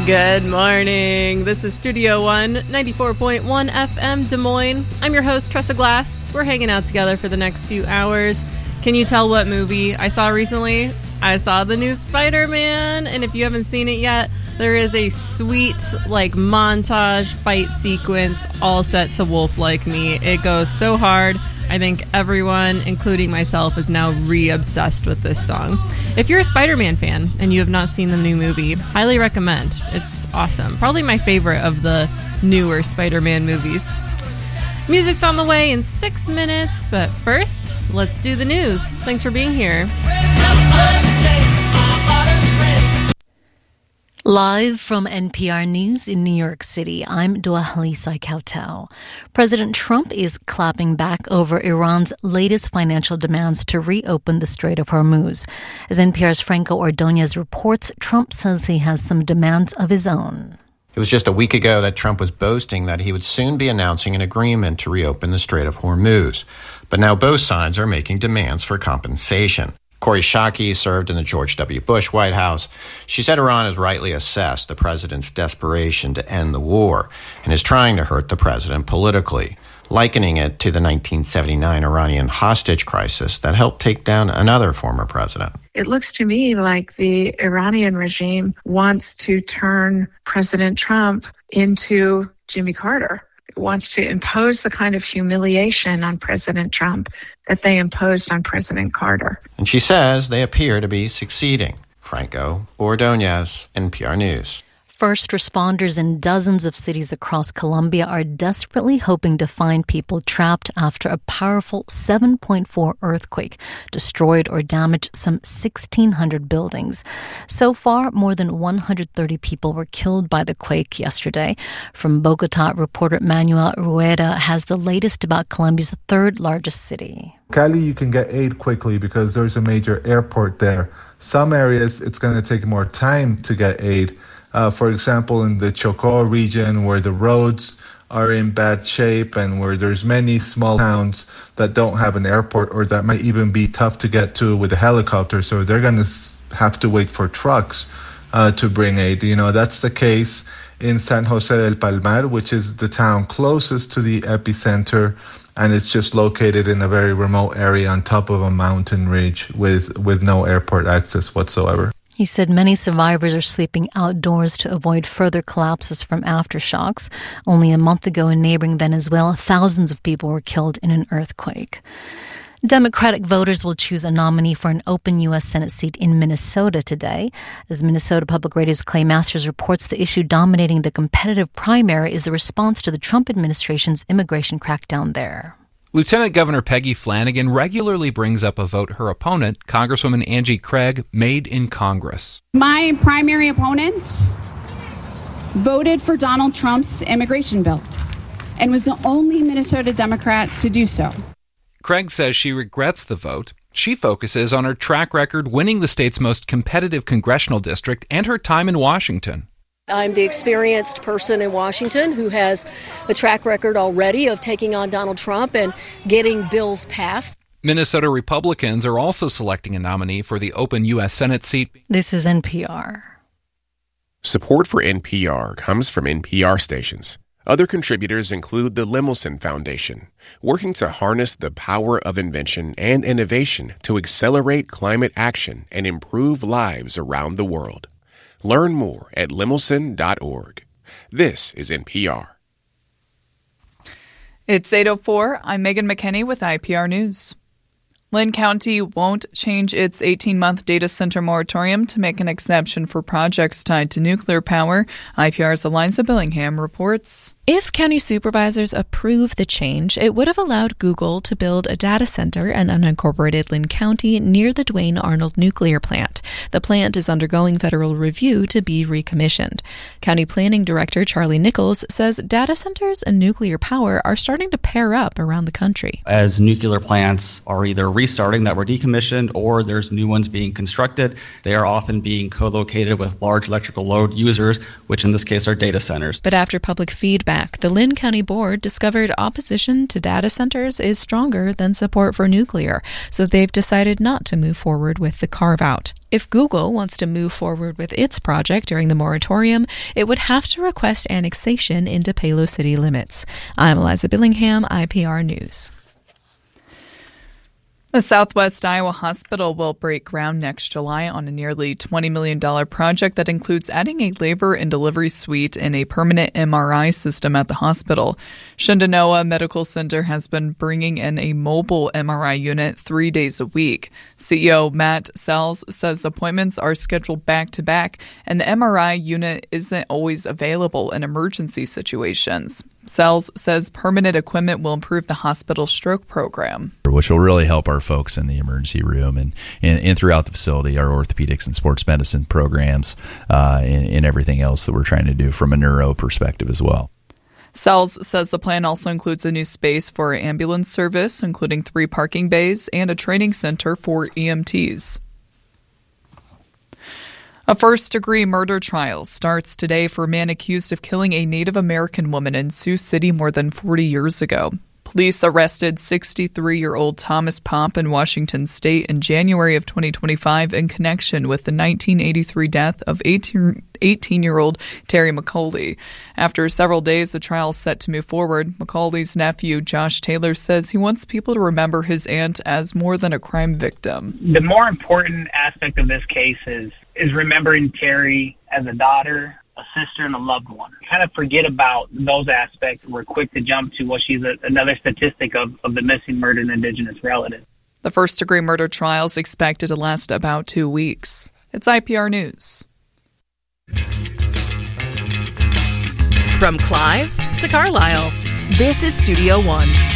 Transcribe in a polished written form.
Good morning. This is Studio One, 94.1 FM Des Moines. I'm your host, Tressa Glass. We're hanging out together for the next few hours. Can you tell what movie I saw recently? I saw the new Spider-Man, and if you haven't seen it yet, there is a sweet, montage fight sequence all set to Wolf Like Me. It goes so hard. I think everyone, including myself, is now re-obsessed with this song. If you're a Spider-Man fan and you have not seen the new movie, highly recommend. It's awesome. Probably my favorite of the newer Spider-Man movies. Music's on the way in 6 minutes, but first, let's do the news. Thanks for being here. Live from NPR News in New York City, I'm Dua-Halisa Kautel. President Trump is clapping back over Iran's latest financial demands to reopen the Strait of Hormuz. As NPR's Franco Ordonez reports, Trump says he has some demands of his own. It was just a week ago that Trump was boasting that he would soon be announcing an agreement to reopen the Strait of Hormuz. But now both sides are making demands for compensation. Kori Schake served in the George W. Bush White House. She said Iran has rightly assessed the president's desperation to end the war and is trying to hurt the president politically, likening it to the 1979 Iranian hostage crisis that helped take down another former president. It looks to me like the Iranian regime wants to turn President Trump into Jimmy Carter. It wants to impose the kind of humiliation on President Trump that they imposed on President Carter. And she says they appear to be succeeding. Franco Ordonez, NPR News. First responders in dozens of cities across Colombia are desperately hoping to find people trapped after a powerful 7.4 earthquake destroyed or damaged some 1,600 buildings. So far, more than 130 people were killed by the quake yesterday. From Bogota, reporter Manuel Rueda has the latest about Colombia's third largest city. Cali, you can get aid quickly because there's a major airport there. Some areas, it's going to take more time to get aid. For example, in the Chocó region, where the roads are in bad shape and where there's many small towns that don't have an airport or that might even be tough to get to with a helicopter. So they're going to have to wait for trucks to bring aid. You know, that's the case in San Jose del Palmar, which is the town closest to the epicenter. And it's just located in a very remote area on top of a mountain ridge with no airport access whatsoever. He said many survivors are sleeping outdoors to avoid further collapses from aftershocks. Only a month ago in neighboring Venezuela, thousands of people were killed in an earthquake. Democratic voters will choose a nominee for an open U.S. Senate seat in Minnesota today. As Minnesota Public Radio's Clay Masters reports, the issue dominating the competitive primary is the response to the Trump administration's immigration crackdown there. Lieutenant Governor Peggy Flanagan regularly brings up a vote her opponent, Congresswoman Angie Craig, made in Congress. My primary opponent voted for Donald Trump's immigration bill and was the only Minnesota Democrat to do so. Craig says she regrets the vote. She focuses on her track record winning the state's most competitive congressional district and her time in Washington. I'm the experienced person in Washington who has a track record already of taking on Donald Trump and getting bills passed. Minnesota Republicans are also selecting a nominee for the open U.S. Senate seat. This is NPR. Support for NPR comes from NPR stations. Other contributors include the Lemelson Foundation, working to harness the power of invention and innovation to accelerate climate action and improve lives around the world. Learn more at lemelson.org. This is NPR. It's 8:04. I'm Megan McKinney with IPR News. Lynn County won't change its 18-month data center moratorium to make an exception for projects tied to nuclear power. IPR's Eliza Billingham reports. If county supervisors approve the change, it would have allowed Google to build a data center in unincorporated Lynn County near the Duane Arnold nuclear plant. The plant is undergoing federal review to be recommissioned. County Planning Director Charlie Nichols says data centers and nuclear power are starting to pair up around the country. As nuclear plants are either restarting that were decommissioned or there's new ones being constructed, they are often being co-located with large electrical load users, which in this case are data centers. But after public feedback back, the Linn County Board discovered opposition to data centers is stronger than support for nuclear, so they've decided not to move forward with the carve-out. If Google wants to move forward with its project during the moratorium, it would have to request annexation into Palo City limits. I'm Eliza Billingham, IPR News. The Southwest Iowa Hospital will break ground next July on a nearly $20 million project that includes adding a labor and delivery suite and a permanent MRI system at the hospital. Shenandoah Medical Center has been bringing in a mobile MRI unit 3 days a week. CEO Matt Sells says appointments are scheduled back-to-back, and the MRI unit isn't always available in emergency situations. Sells says permanent equipment will improve the hospital's stroke program, which will really help our folks in the emergency room and throughout the facility, our orthopedics and sports medicine programs, and everything else that we're trying to do from a neuro perspective as well. Sells says the plan also includes a new space for ambulance service, including 3 parking bays and a training center for EMTs. A first-degree murder trial starts today for a man accused of killing a Native American woman in Sioux City more than 40 years ago. Police arrested 63-year-old Thomas Pomp in Washington State in January of 2025 in connection with the 1983 death of 18-year-old Terry McCauley. After several days, the trial is set to move forward. McCauley's nephew, Josh Taylor, says he wants people to remember his aunt as more than a crime victim. The more important aspect of this case is remembering Terry as a daughter, a sister, and a loved one. Kind of forget about those aspects. We're quick to jump to, well, she's another statistic of the missing, murdered Indigenous relative. The first-degree murder trial is expected to last about 2 weeks. It's IPR News. From Clive to Carlisle, this is Studio One.